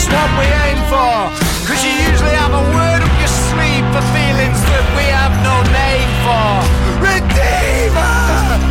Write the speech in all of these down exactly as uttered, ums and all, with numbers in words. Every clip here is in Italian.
just what we aim for. Cause you usually have a word up your sleeve for feelings that we have no name for. Redeemer!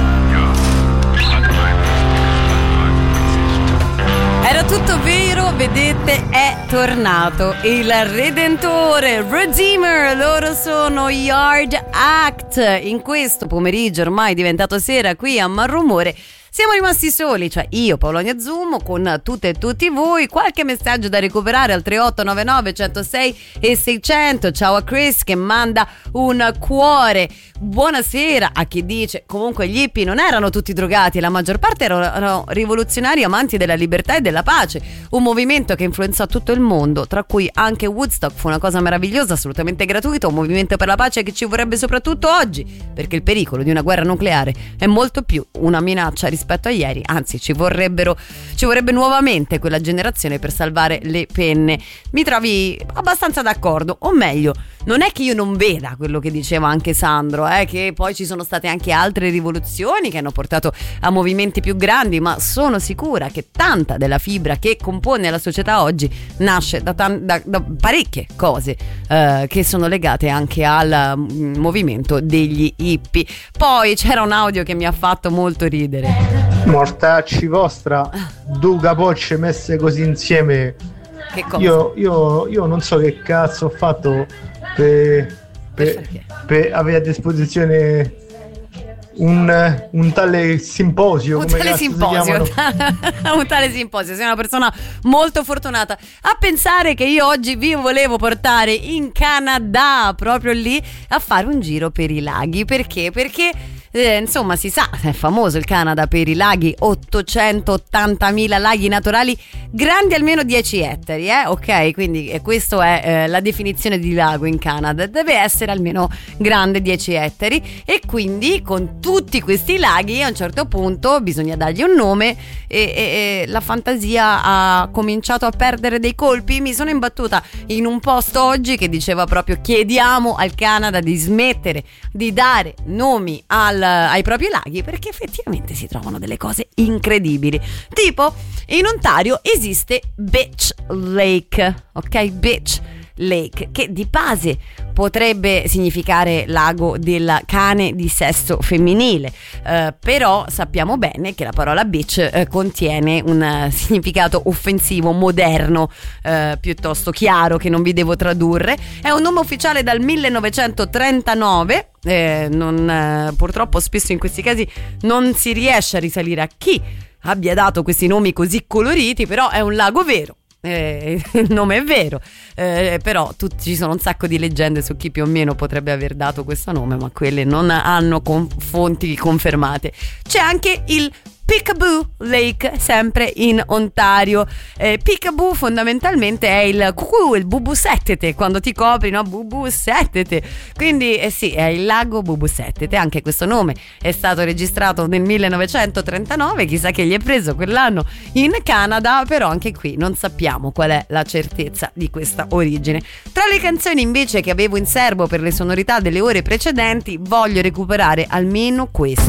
Era tutto vero, vedete, è tornato il Redentore, Redeemer. Loro sono Yard Act. In questo pomeriggio, ormai diventato sera, qui a Malrumore siamo rimasti soli, cioè io, Paolonia Zumo, con tutte e tutti voi. Qualche messaggio da recuperare al tre otto nove nove uno zero sei e seicento. Ciao a Chris che manda un cuore. Buonasera a chi dice comunque gli hippie non erano tutti drogati, la maggior parte erano, erano rivoluzionari amanti della libertà e della pace, un movimento che influenzò tutto il mondo, tra cui anche Woodstock fu una cosa meravigliosa, assolutamente gratuita, un movimento per la pace che ci vorrebbe soprattutto oggi, perché il pericolo di una guerra nucleare è molto più una minaccia rispetto a ieri, anzi ci vorrebbero ci vorrebbe nuovamente quella generazione per salvare le penne. Mi trovi abbastanza d'accordo, o meglio, non è che io non veda quello che diceva anche Sandro, eh, che poi ci sono state anche altre rivoluzioni che hanno portato a movimenti più grandi, ma sono sicura che tanta della fibra che compone la società oggi nasce da, tan- da, da parecchie cose eh, che sono legate anche al mm, movimento degli hippie. Poi c'era un audio che mi ha fatto molto ridere. Mortacci vostra, due capocce messe così insieme. Che cosa? Io, io, io non so che cazzo ho fatto per, per, per avere a disposizione un, un tale simposio. Un come tale simposio, un tale simposio. Sei una persona molto fortunata. A pensare che io oggi vi volevo portare in Canada, proprio lì, a fare un giro per i laghi. Perché? Perché Eh, insomma si sa, è famoso il Canada per i laghi, ottocentottantamila laghi naturali grandi almeno dieci ettari, eh? Ok, quindi eh, questa è eh, la definizione di lago in Canada, deve essere almeno grande dieci ettari, e quindi con tutti questi laghi a un certo punto bisogna dargli un nome e, e, e la fantasia ha cominciato a perdere dei colpi. Mi sono imbattuta in un post oggi che diceva proprio: chiediamo al Canada di smettere di dare nomi al ai propri laghi, perché effettivamente si trovano delle cose incredibili. Tipo, in Ontario esiste Beach Lake, ok? Beach Lake, che di base potrebbe significare lago del cane di sesso femminile, eh, però sappiamo bene che la parola beach eh, contiene un uh, significato offensivo moderno, eh, piuttosto chiaro, che non vi devo tradurre. È un nome ufficiale dal millenovecentotrentanove. Eh, non, eh, purtroppo spesso in questi casi non si riesce a risalire a chi abbia dato questi nomi così coloriti, però è un lago vero. Eh, il nome è vero, eh, però tu, ci sono un sacco di leggende su chi più o meno potrebbe aver dato questo nome, ma quelle non hanno con- fonti confermate. C'è anche il Peekaboo Lake, sempre in Ontario. eh, Peekaboo fondamentalmente è il cucù, il bubusettete, quando ti copri, no? Bubusettete. Quindi eh sì, è il lago Bubusettete. Anche questo nome è stato registrato nel millenovecentotrentanove, chissà che gli è preso quell'anno in Canada, però anche qui non sappiamo qual è la certezza di questa origine. Tra le canzoni invece che avevo in serbo per le sonorità delle ore precedenti, voglio recuperare almeno questa.